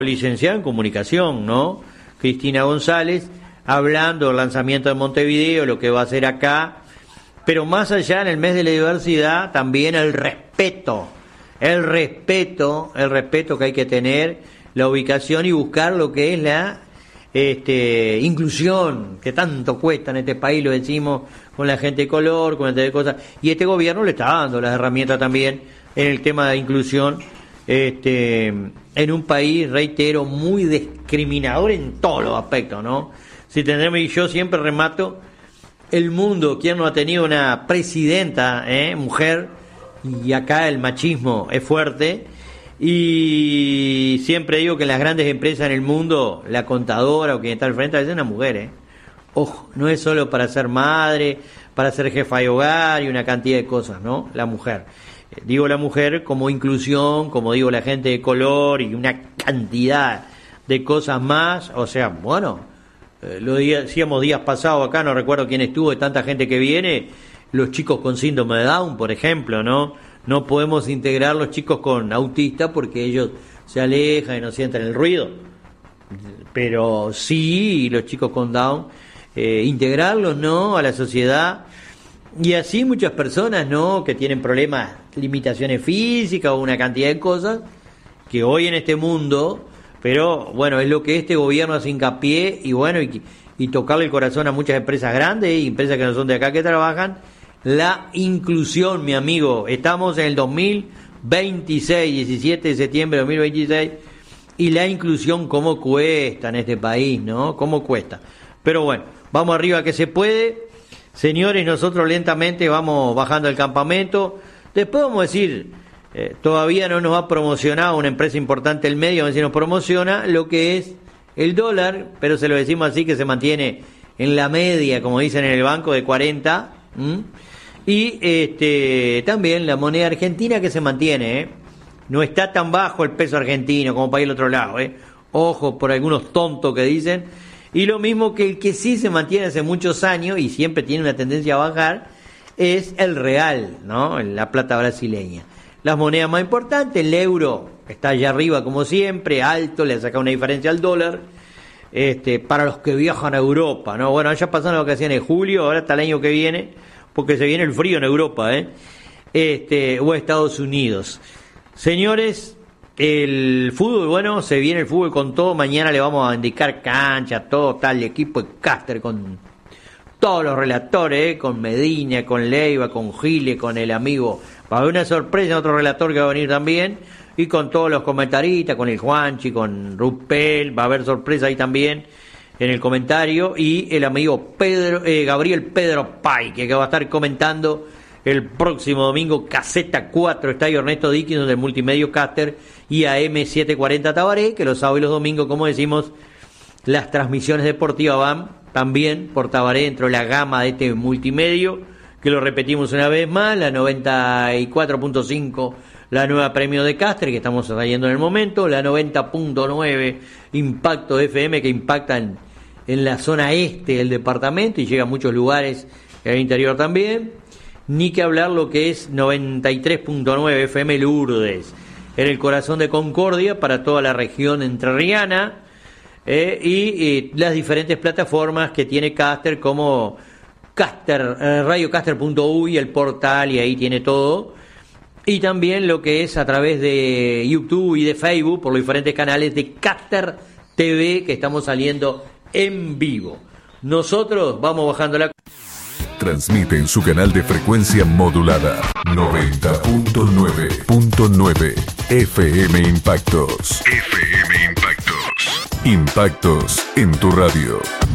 licenciada en comunicación, ¿no? Cristina González, hablando del lanzamiento de Montevideo, lo que va a hacer acá, pero más allá, en el mes de la diversidad, también el respeto que hay que tener, la ubicación y buscar lo que es la inclusión, que tanto cuesta en este país, lo decimos con la gente de color, con la cosas, y este gobierno le está dando las herramientas también en el tema de inclusión, en un país, reitero, muy discriminador en todos los aspectos, ¿no? Si tendremos, y yo siempre remato, el mundo, ¿quién no ha tenido una presidenta, mujer? Y acá el machismo es fuerte, y siempre digo que en las grandes empresas en el mundo, la contadora o quien está al frente a veces es una mujer, Ojo, no es solo para ser madre, para ser jefa de hogar y una cantidad de cosas, ¿no? La mujer. Digo la mujer como inclusión, como digo la gente de color y una cantidad de cosas más. O sea, bueno, lo decíamos días pasados acá, no recuerdo quién estuvo, de tanta gente que viene, los chicos con síndrome de Down, por ejemplo, ¿no? No podemos integrar los chicos con autista porque ellos se alejan y no sienten el ruido. Pero sí, los chicos con Down, integrarlos, ¿no?, a la sociedad. Y así muchas personas, ¿no?, que tienen problemas, limitaciones físicas o una cantidad de cosas que hoy en este mundo, pero bueno, es lo que este gobierno hace hincapié y bueno, y tocarle el corazón a muchas empresas grandes y empresas que no son de acá que trabajan, la inclusión, mi amigo. Estamos en el 2026, 17 de septiembre de 2026, y la inclusión cómo cuesta en este país, ¿no? Cómo cuesta. Pero bueno, vamos arriba que se puede. Señores, nosotros lentamente vamos bajando el campamento. Después vamos a decir, todavía no nos ha promocionado una empresa importante del medio, a ver si nos promociona lo que es el dólar, pero se lo decimos así, que se mantiene en la media, como dicen en el banco, de 40. Y también la moneda argentina, que se mantiene, no está tan bajo el peso argentino como para ir al otro lado, Ojo por algunos tontos que dicen. Y lo mismo que el que sí se mantiene hace muchos años y siempre tiene una tendencia a bajar es el real, ¿no? La plata brasileña. Las monedas más importantes, el euro está allá arriba como siempre, alto, le saca una diferencia al dólar. Para los que viajan a Europa, ¿no? Bueno, ya pasaron las vacaciones de julio, ahora hasta el año que viene, porque se viene el frío en Europa, o Estados Unidos. Señores, el fútbol, bueno, se viene el fútbol con todo. Mañana le vamos a indicar cancha, todo tal, equipo de Caster con todos los relatores, con Medina, con Leiva, con Gile, con el amigo. Va a haber una sorpresa, otro relator que va a venir también, y con todos los comentaristas, con el Juanchi, con Rupel, va a haber sorpresa ahí también en el comentario, y el amigo Gabriel Pedro Pay, que va a estar comentando el próximo domingo, Caseta 4, Estadio Ernesto Dickinson del Multimedio Caster y AM740 Tabaré, que los sábados y los domingos, como decimos, las transmisiones deportivas van también por Tabaré dentro de la gama de este multimedio, que lo repetimos una vez más, la 94.5, la nueva premio de Caster, que estamos trayendo en el momento, la 90.9 Impacto FM, que impacta en la zona este del departamento y llega a muchos lugares en el interior también. Ni que hablar lo que es 93.9 FM Lourdes, en el corazón de Concordia para toda la región entrerriana, y las diferentes plataformas que tiene Caster, como Caster, radiocaster.uy, el portal, y ahí tiene todo, y también lo que es a través de YouTube y de Facebook por los diferentes canales de Caster TV, que estamos saliendo en vivo. Nosotros vamos bajando la... Transmite en su canal de frecuencia modulada 90.9.9 FM Impactos. FM Impactos. Impactos en tu radio.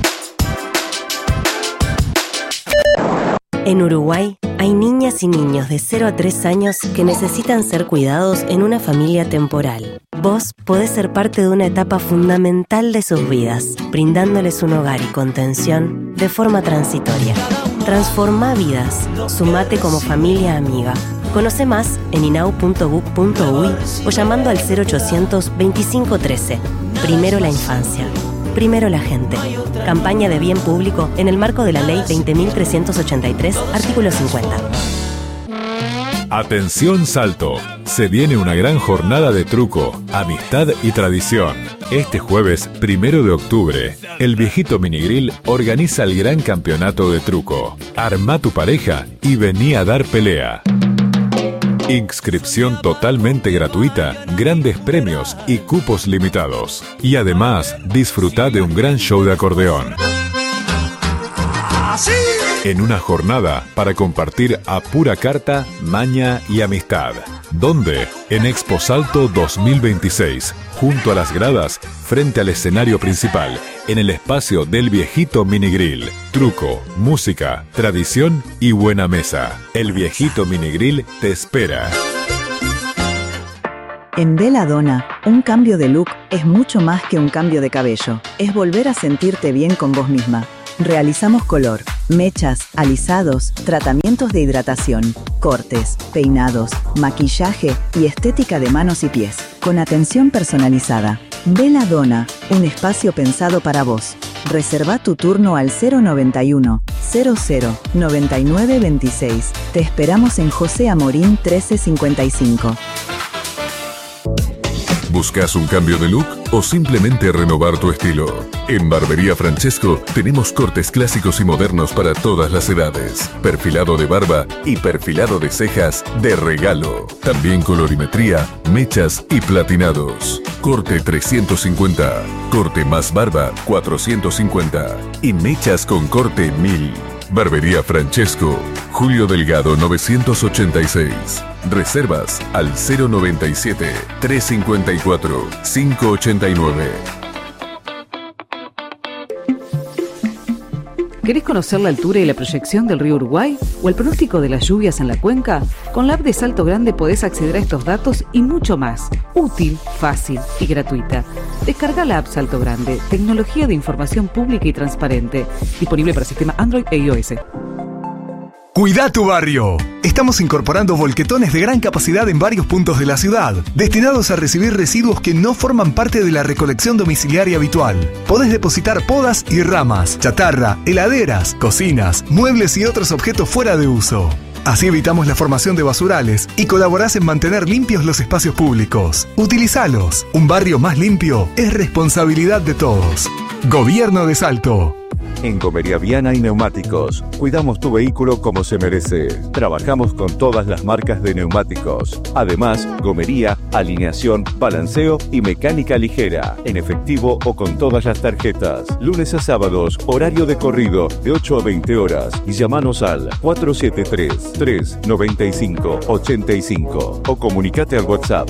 En Uruguay hay niñas y niños de 0 a 3 años que necesitan ser cuidados en una familia temporal. Vos podés ser parte de una etapa fundamental de sus vidas, brindándoles un hogar y contención de forma transitoria. Transforma vidas. Sumate como familia amiga. Conoce más en inau.gov.uy o llamando al 0800 2513. Primero la infancia. Primero la gente. Campaña de bien público en el marco de la Ley 20.383, artículo 50. Atención Salto, se viene una gran jornada de truco, amistad y tradición. Este jueves 1 de octubre, el Viejito Minigrill organiza el gran campeonato de truco. Arma tu pareja y vení a dar pelea. Inscripción totalmente gratuita, grandes premios y cupos limitados. Y además, disfrutá de un gran show de acordeón. En una jornada para compartir a pura carta, maña y amistad. ¿Dónde? En Expo Salto 2026, junto a las gradas, frente al escenario principal, en el espacio del Viejito Minigrill. Truco, música, tradición y buena mesa. El Viejito Minigrill te espera. En Belladonna, un cambio de look es mucho más que un cambio de cabello. Es volver a sentirte bien con vos misma. Realizamos color, mechas, alisados, tratamientos de hidratación, cortes, peinados, maquillaje y estética de manos y pies, con atención personalizada. Belladonna, un espacio pensado para vos. Reserva tu turno al 091 00 99 26. Te esperamos en José Amorín 1355. ¿Buscas un cambio de look o simplemente renovar tu estilo? En Barbería Francesco tenemos cortes clásicos y modernos para todas las edades. Perfilado de barba y perfilado de cejas de regalo. También colorimetría, mechas y platinados. Corte 350, corte más barba 450 y mechas con corte 1000. Barbería Francesco, Julio Delgado 986. Reservas al 097 354 589. ¿Querés conocer la altura y la proyección del río Uruguay o el pronóstico de las lluvias en la cuenca? Con la app de Salto Grande podés acceder a estos datos y mucho más. Útil, fácil y gratuita. Descarga la app Salto Grande, tecnología de información pública y transparente. Disponible para sistema Android e iOS. Cuidá tu barrio. Estamos incorporando volquetones de gran capacidad en varios puntos de la ciudad, destinados a recibir residuos que no forman parte de la recolección domiciliaria habitual. Podés depositar podas y ramas, chatarra, heladeras, cocinas, muebles y otros objetos fuera de uso. Así evitamos la formación de basurales y colaborás en mantener limpios los espacios públicos. Utilizalos. Un barrio más limpio es responsabilidad de todos. Gobierno de Salto. En Gomería Viana y Neumáticos, cuidamos tu vehículo como se merece. Trabajamos con todas las marcas de neumáticos. Además, gomería, alineación, balanceo y mecánica ligera, en efectivo o con todas las tarjetas. Lunes a sábados, horario de corrido, de 8 a 20 horas. Y llamanos al 473-395-85 o comunicate al WhatsApp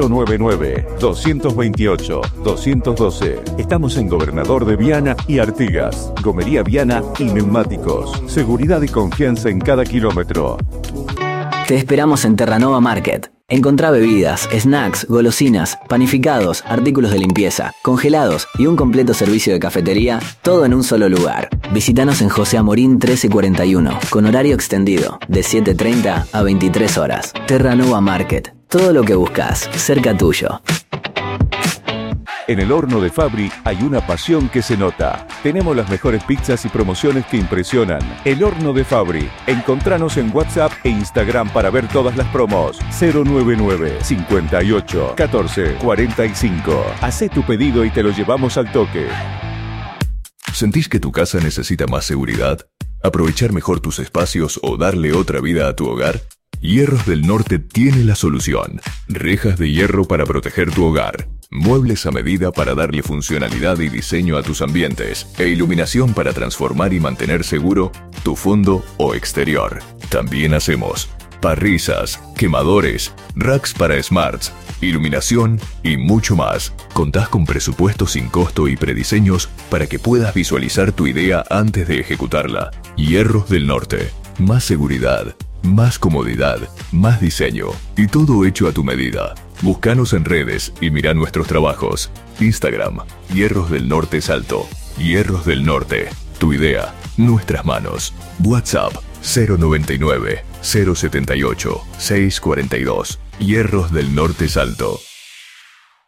099-228-212. Estamos en Gobernador de Viana y Artigas. Gomería Viana y Neumáticos. Seguridad y confianza en cada kilómetro. Te esperamos en Terranova Market. Encontrá bebidas, snacks, golosinas, panificados, artículos de limpieza, congelados y un completo servicio de cafetería, todo en un solo lugar. Visítanos en José Amorín 1341, con horario extendido, de 7:30 a 23 horas. Terranova Market. Todo lo que buscas, cerca tuyo. En el horno de Fabri hay una pasión que se nota. Tenemos las mejores pizzas y promociones que impresionan. El horno de Fabri. Encontranos en WhatsApp e Instagram para ver todas las promos. 099 58 14 45. Hacé tu pedido y te lo llevamos al toque. ¿Sentís que tu casa necesita más seguridad? ¿Aprovechar mejor tus espacios o darle otra vida a tu hogar? Hierros del Norte tiene la solución. Rejas de hierro para proteger tu hogar. Muebles a medida para darle funcionalidad y diseño a tus ambientes. E iluminación para transformar y mantener seguro tu fondo o exterior. También hacemos parrisas, quemadores, racks para smarts, iluminación y mucho más. Contás con presupuestos sin costo y prediseños para que puedas visualizar tu idea antes de ejecutarla. Hierros del Norte. Más seguridad, más comodidad, más diseño y todo hecho a tu medida. Búscanos en redes y mirá nuestros trabajos. Instagram, Hierros del Norte Salto. Hierros del Norte. Tu idea, nuestras manos. WhatsApp 099 078 642. Hierros del Norte Salto.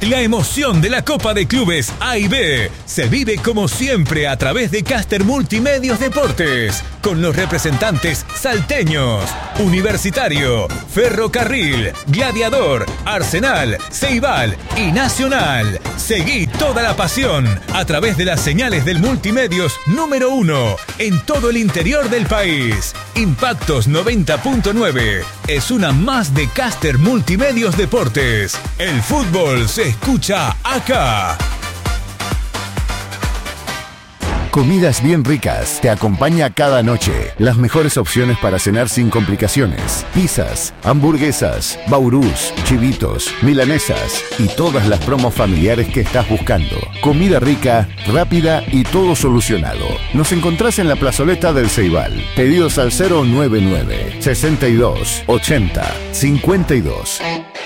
La emoción de la Copa de Clubes A y B se vive como siempre a través de Caster Multimedios Deportes, con los representantes salteños, Universitario, Ferrocarril, Gladiador, Arsenal, Ceibal y Nacional. Seguí toda la pasión a través de las señales del Multimedios número 1 en todo el interior del país. Impactos 90.9 es una más de Caster Multimedios Deportes. El fútbol se escucha acá. Comidas bien ricas te acompaña cada noche. Las mejores opciones para cenar sin complicaciones. Pizzas, hamburguesas, baurús, chivitos, milanesas y todas las promos familiares que estás buscando. Comida rica, rápida y todo solucionado. Nos encontrás en la plazoleta del Ceibal. Pedidos al 099 62 80 52.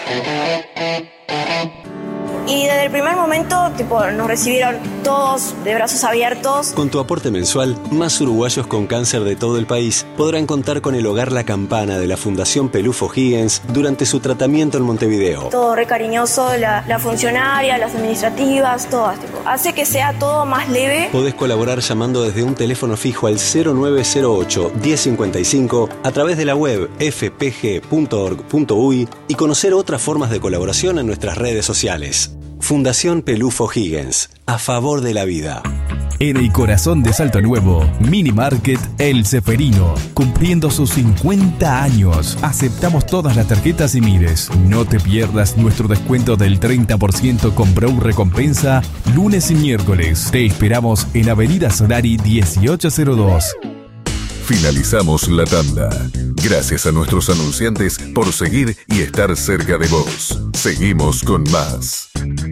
Y desde el primer momento, nos recibieron todos de brazos abiertos. Con tu aporte mensual, más uruguayos con cáncer de todo el país podrán contar con el Hogar La Campana de la Fundación Pelufo Higgins durante su tratamiento en Montevideo. Todo re cariñoso, la funcionaria, las administrativas, todas. Hace que sea todo más leve. Podés colaborar llamando desde un teléfono fijo al 0908 1055 a través de la web fpg.org.uy y conocer otras formas de colaboración en nuestras redes sociales. Fundación Pelufo Higgins, a favor de la vida. En el corazón de Salto Nuevo, Mini Market El Ceferino, cumpliendo sus 50 años. Aceptamos todas las tarjetas y Mires. No te pierdas nuestro descuento del 30% con Brow Recompensa, lunes y miércoles. Te esperamos en Avenida Solari 1802. Finalizamos la tanda. Gracias a nuestros anunciantes por seguir y estar cerca de vos. Seguimos con más.